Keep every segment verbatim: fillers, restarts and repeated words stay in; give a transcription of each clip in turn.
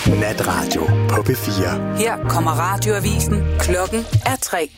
Natradio på P fire. Her kommer radioavisen. Klokken er tre.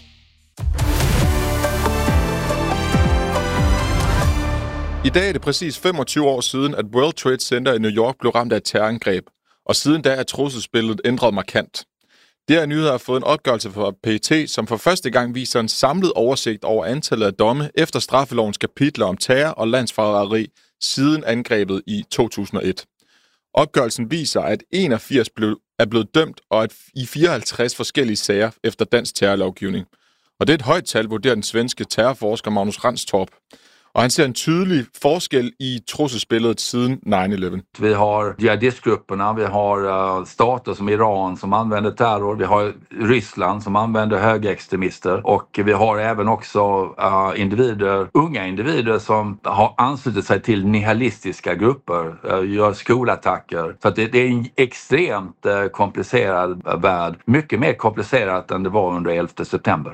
I dag er det præcis femogtyve år siden, at World Trade Center i New York blev ramt af et terrorangreb, og siden da er trusselsbilledet ændret markant. Det her nyheder har fået en opgørelse fra P E T, som for første gang viser en samlet oversigt over antallet af domme efter straffelovens kapitler om terror og landsforræderi siden angrebet i to tusind og et. Opgørelsen viser, at enogfirs blev, er blevet dømt og at i fireoghalvtreds forskellige sager efter dansk terrorlovgivning. Og det er et højt tal, vurderer den svenske terrorforsker Magnus Ranstorp. Og han ser en tydelig forskel i trusselsbilledet siden nine eleven. Vi har jihadistgrupperna, vi har uh, stater som Iran som använder terror, vi har Ryssland som använder högerextremister och vi har även också uh, individer, unga individer som har anslutit sig till nihilistiska grupper, uh, gör skolattacker. Så att det, det är en extremt uh, komplicerad uh, värld, mycket mer komplicerat än det var under elfte september.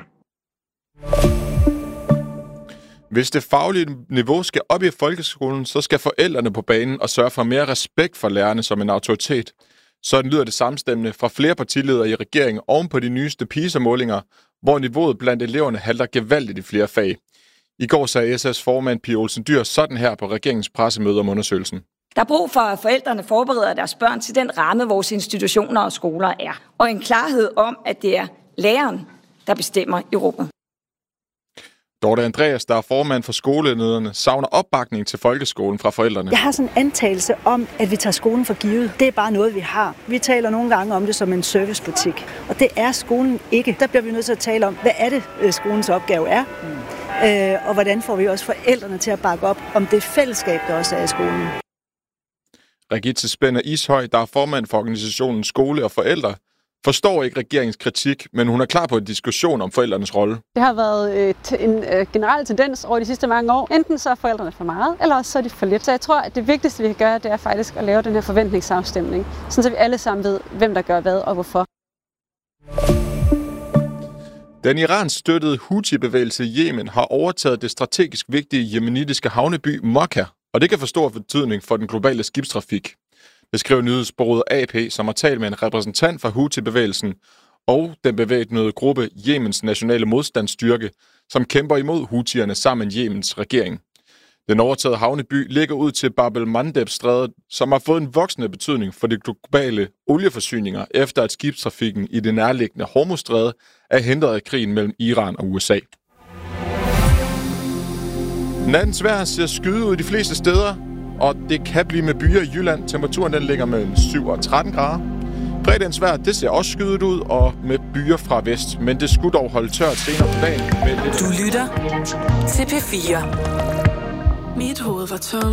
Hvis det faglige niveau skal op i folkeskolen, så skal forældrene på banen og sørge for mere respekt for lærerne som en autoritet. Sådan lyder det samstemmende fra flere partiledere i regeringen oven på de nyeste PISA-målinger, hvor niveauet blandt eleverne halter gevaldigt i flere fag. I går sagde S S's formand Pia Olsen Dyhr sådan her på regeringens pressemøde om undersøgelsen. Der er brug for, at forældrene forbereder deres børn til den ramme, vores institutioner og skoler er. Og en klarhed om, at det er læreren, der bestemmer i rummet. Dorte Andreas, der er formand for skolelederne, savner opbakning til folkeskolen fra forældrene. Jeg har sådan en antagelse om, at vi tager skolen for givet. Det er bare noget, vi har. Vi taler nogle gange om det som en servicebutik, og det er skolen ikke. Der bliver vi nødt til at tale om, hvad er det, skolens opgave er, mm. øh, og hvordan får vi også forældrene til at bakke op om det fællesskab, der også er i skolen. Regitze Spænder Ishøj, der er formand for organisationen Skole og Forældre, forstår ikke regeringens kritik, men hun er klar på en diskussion om forældrenes rolle. Det har været et, en øh, generel tendens over de sidste mange år. Enten så er forældrene for meget, eller også så er de for lidt. Så jeg tror, at det vigtigste, vi kan gøre, det er faktisk at lave den her forventningsafstemning, så vi alle sammen ved, hvem der gør hvad og hvorfor. Den Iran-støttede Houthi-bevægelse i Yemen har overtaget det strategisk vigtige yemenitiske havneby Mokka, og det kan få stor betydning for den globale skibstrafik. Det skriver nyhedsbureauet A P, som har talt med en repræsentant for Houthi-bevægelsen og den bevæbnede gruppe Yemens nationale modstandsstyrke, som kæmper imod Houthierne sammen med Yemens regering. Den overtagede havneby ligger ud til Bab el-Mandeb-strædet, som har fået en voksende betydning for de globale olieforsyninger, efter at skibstrafikken i det nærliggende Hormuzstræde er hindret af krigen mellem Iran og U S A. Nattens vejr ser skyde ud de fleste steder, og det kan blive med byer i Jylland. Temperaturen den ligger mellem syv og tretten grader. Fredagens vejr, det ser også skydet ud, og med byer fra vest, men det skulle dog holde tørt senere på dagen. Med lidt du lytter til P fire. Mit hoved var tom.